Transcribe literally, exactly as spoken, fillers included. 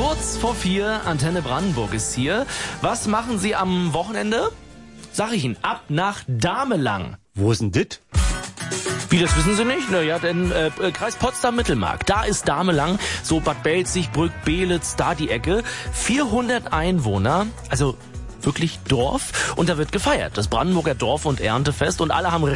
Kurz vor vier, Antenne Brandenburg ist hier. Was machen Sie am Wochenende? Sag ich Ihnen, ab nach Damelang. Wo ist denn das? Wie, das wissen Sie nicht? Naja, denn äh, Kreis Potsdam-Mittelmark, da ist Damelang, so Bad Belzig, Brück, Beelitz, da die Ecke. vierhundert Einwohner, also wirklich Dorf, und da wird gefeiert. Das Brandenburger Dorf- und Erntefest, und alle haben